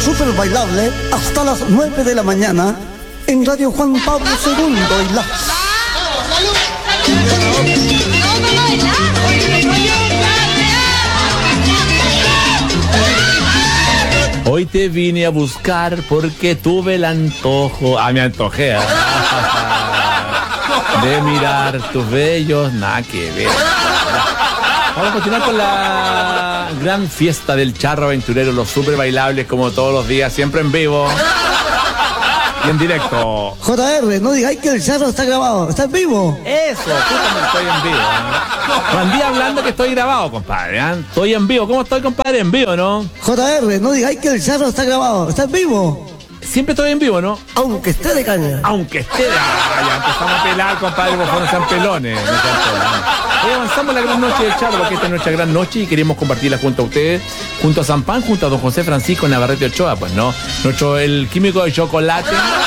súper bailable hasta las 9 de la mañana en Radio Juan Pablo II y la... Hoy te vine a buscar porque tuve el antojo. Me antojé. De mirar tus bellos, nada que ver. Vamos a continuar con la gran fiesta del charro aventurero, los super bailables como todos los días, siempre en vivo y en directo. JR, no digáis que el charro está grabado, está en vivo. Eso, justamente estoy en vivo, ¿no? Juan Díaz hablando que estoy grabado, compadre, ¿eh? Estoy en vivo. ¿Cómo estoy, compadre? En vivo, ¿no? JR, no digáis que el charro está grabado, está en vivo. Siempre estoy en vivo, ¿no? Aunque esté de caña. Aunque esté de... ya empezamos a pelar, compadre, por favor, no sean pelones. No sean pelones. Hoy avanzamos la gran noche del charro, porque esta es nuestra gran noche y queremos compartirla junto a ustedes, junto a San Pan, junto a don José Francisco Navarrete Ochoa, pues, ¿no? El químico de chocolate.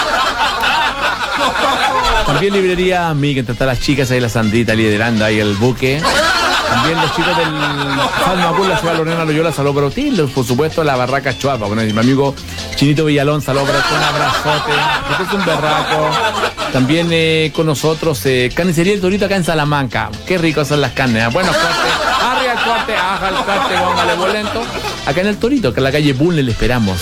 También librería Miguel, entre todas las chicas ahí, la Sandrita liderando ahí el buque. También los chicos del Salmapur, la ciudad Lorena Loyola, saludos para ti. Por supuesto, la Barraca Chuapa. Bueno, mi amigo Chinito Villalón, saludos para ti, un abrazote. Este es un berraco. También con nosotros, Carnicería El Torito acá en Salamanca. Qué ricos son las carnes. Buenos cortes. Arriba el corte, aja el corte, póngale bolento. Acá en El Torito, que en la calle Bunle le esperamos.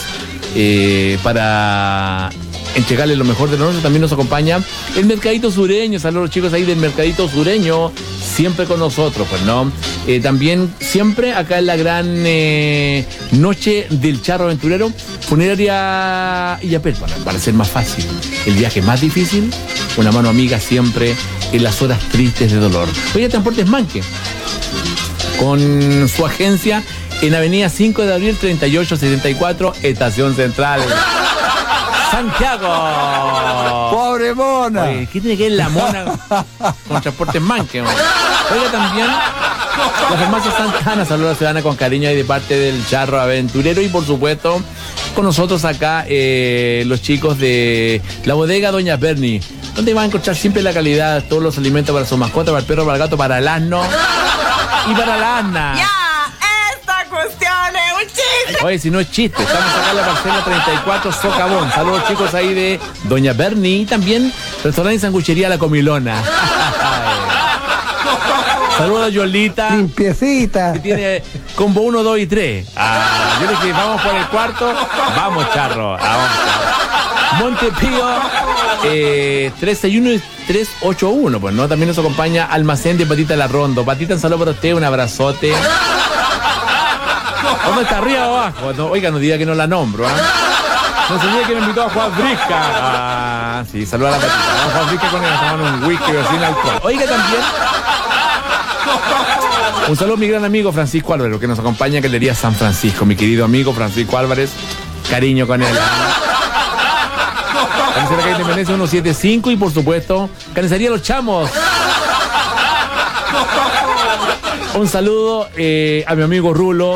Para entregarle lo mejor de nosotros. También nos acompaña el Mercadito Sureño. Saludos a los chicos ahí del Mercadito Sureño, siempre con nosotros, pues, ¿no? También siempre acá en la gran noche del charro aventurero, funeraria Illapel, para ser más fácil. El viaje más difícil, una mano amiga siempre en las horas tristes de dolor. Oye, Transportes Manque, con su agencia en Avenida 5 de Abril 3874, Estación Central, Santiago. ¡Pobre mona! Oye, ¿qué tiene que ver la mona con Transportes Manque? Oiga, también la farmacia Santana, saludos a la ciudadana con cariño ahí de parte del charro aventurero. Y por supuesto, con nosotros acá los chicos de la bodega Doña Berni, donde van a encontrar siempre la calidad, todos los alimentos para su mascota, para el perro, para el gato, para el asno y para la asna. Oye, si no es chiste, estamos acá en la parcela 34 Socavón. Saludos, chicos, ahí de Doña Berni. Y también restaurante y sanguchería La Comilona. Saludos a Yolita. Limpiecita. Que tiene combo 1, 2 y 3. Yo le dije, vamos por el cuarto. Vamos, charro. Vamos, charro. Montepío 361 y 381. Pues, ¿no? También nos acompaña Almacén de Patita La Rondo. Patita, un saludo para usted, un abrazote. ¿Dónde está, arriba o abajo? No, oiga, no diga que no la nombro, ¿eh? No se diga que me invitó a Juan Brisca. Sí, saluda a la Patita. Vamos a Juan Brisca con él, tomando un whisky sin alcohol. Oiga, también un saludo a mi gran amigo Francisco Álvarez, que nos acompaña en Galería San Francisco. Mi querido amigo Francisco Álvarez, cariño con él. Carnicería Calle Independencia 175 y por supuesto, Carnicería Los Chamos. Un saludo a mi amigo Rulo,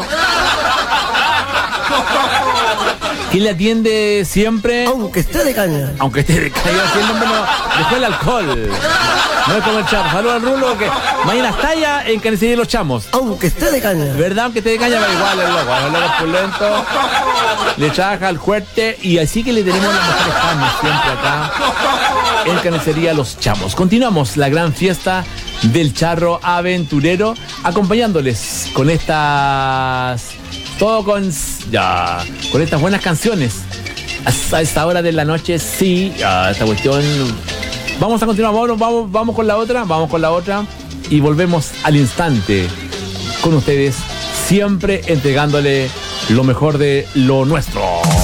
que le atiende siempre. Aunque esté de caña. Aunque esté de caña, después el alcohol. No es como el chavo. Saludos al Rulo, que mañana está allá en Carnicería Los Chamos. Aunque esté de caña. ¿Verdad? Aunque esté de caña, va igual el loco es pulento. Le trabaja al fuerte y así que le tenemos las mejores carnes siempre acá en Carnicería Los Chamos. Continuamos la gran fiesta del charro aventurero, acompañándoles con estas... Todo con estas buenas canciones. A esta hora de la noche, sí, esta cuestión. Vamos a continuar, vamos con la otra y volvemos al instante con ustedes, siempre entregándole lo mejor de lo nuestro.